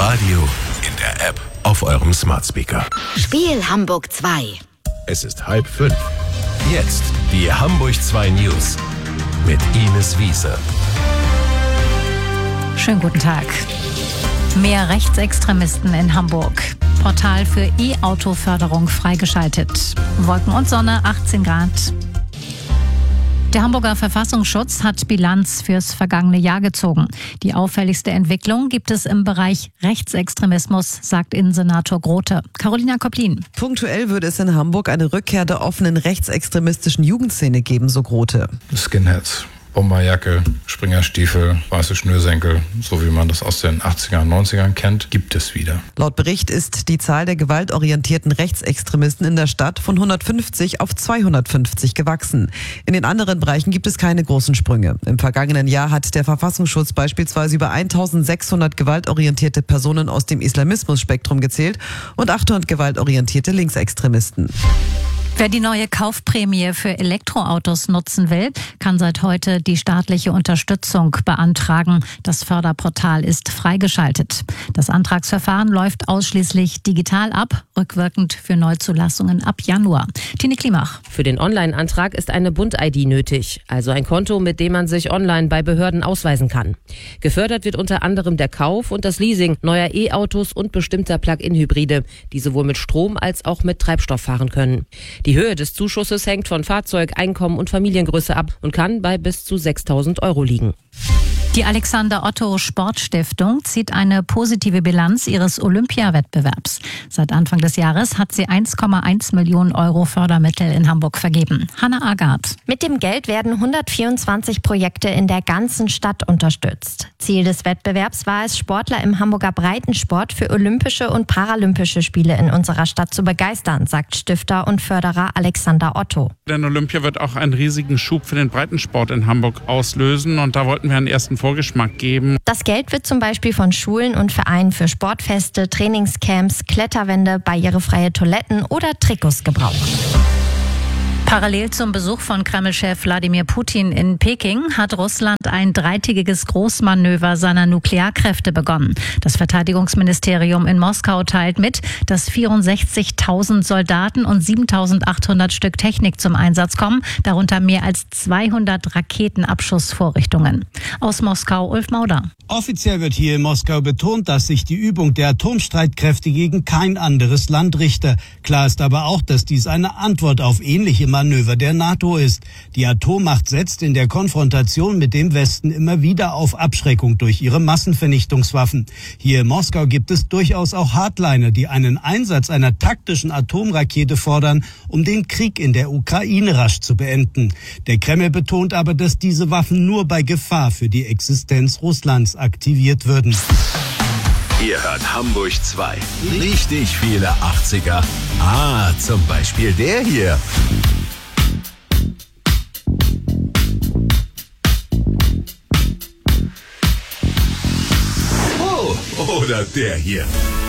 Radio, in der App, auf eurem Smart Speaker. Spiel Hamburg 2. Es ist 4:30. Jetzt die Hamburg 2 News mit Ines Wiese. Schönen guten Tag. Mehr Rechtsextremisten in Hamburg. Portal für E-Auto-Förderung freigeschaltet. Wolken und Sonne, 18 Grad. Der Hamburger Verfassungsschutz hat Bilanz fürs vergangene Jahr gezogen. Die auffälligste Entwicklung gibt es im Bereich Rechtsextremismus, sagt Innensenator Grote. Carolina Koplin. Punktuell würde es in Hamburg eine Rückkehr der offenen rechtsextremistischen Jugendszene geben, so Grote. Skinheads, Bomberjacke, Springerstiefel, weiße Schnürsenkel, so wie man das aus den 80ern, 90ern kennt, gibt es wieder. Laut Bericht ist die Zahl der gewaltorientierten Rechtsextremisten in der Stadt von 150 auf 250 gewachsen. In den anderen Bereichen gibt es keine großen Sprünge. Im vergangenen Jahr hat der Verfassungsschutz beispielsweise über 1600 gewaltorientierte Personen aus dem Islamismus-Spektrum gezählt und 800 gewaltorientierte Linksextremisten. Wer die neue Kaufprämie für Elektroautos nutzen will, kann seit heute die staatliche Unterstützung beantragen. Das Förderportal ist freigeschaltet. Das Antragsverfahren läuft ausschließlich digital ab, rückwirkend für Neuzulassungen ab Januar. Tine Klimach. Für den Online-Antrag ist eine Bund-ID nötig, also ein Konto, mit dem man sich online bei Behörden ausweisen kann. Gefördert wird unter anderem der Kauf und das Leasing neuer E-Autos und bestimmter Plug-in-Hybride, die sowohl mit Strom als auch mit Treibstoff fahren können. Die Höhe des Zuschusses hängt von Fahrzeug, Einkommen und Familiengröße ab und kann bei bis zu 6.000 € liegen. Die Alexander-Otto-Sportstiftung zieht eine positive Bilanz ihres Olympiawettbewerbs. Seit Anfang des Jahres hat sie 1,1 Millionen € Fördermittel in Hamburg vergeben. Hanna Agard. Mit dem Geld werden 124 Projekte in der ganzen Stadt unterstützt. Ziel des Wettbewerbs war es, Sportler im Hamburger Breitensport für Olympische und Paralympische Spiele in unserer Stadt zu begeistern, sagt Stifter und Förderer Alexander Otto. Denn Olympia wird auch einen riesigen Schub für den Breitensport in Hamburg auslösen und da wollten wir einen ersten Vorgeschmack geben. Das Geld wird zum Beispiel von Schulen und Vereinen für Sportfeste, Trainingscamps, Kletterwände, barrierefreie Toiletten oder Trikots gebraucht. Parallel zum Besuch von Kreml-Chef Wladimir Putin in Peking hat Russland ein dreitägiges Großmanöver seiner Nuklearkräfte begonnen. Das Verteidigungsministerium in Moskau teilt mit, dass 64.000 Soldaten und 7.800 Stück Technik zum Einsatz kommen, darunter mehr als 200 Raketenabschussvorrichtungen. Aus Moskau Ulf Mauder. Offiziell wird hier in Moskau betont, dass sich die Übung der Atomstreitkräfte gegen kein anderes Land richte. Klar ist aber auch, dass dies eine Antwort auf ähnliche Manöver der NATO ist. Die Atommacht setzt in der Konfrontation mit dem Westen immer wieder auf Abschreckung durch ihre Massenvernichtungswaffen. Hier in Moskau gibt es durchaus auch Hardliner, die einen Einsatz einer taktischen Atomrakete fordern, um den Krieg in der Ukraine rasch zu beenden. Der Kreml betont aber, dass diese Waffen nur bei Gefahr für die Existenz Russlands aktiviert würden. Ihr hört Hamburg 2. Richtig viele 80er. Zum Beispiel der hier. Oder der hier.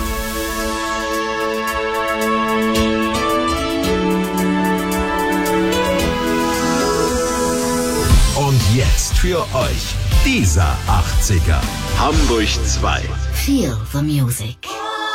Und jetzt für euch dieser 80er. Hamburg 2. Feel the music.